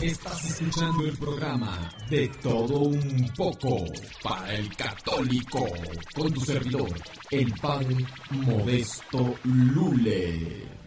Estás escuchando el programa De Todo Un Poco para el Católico, con tu servidor, el Padre Modesto Lule.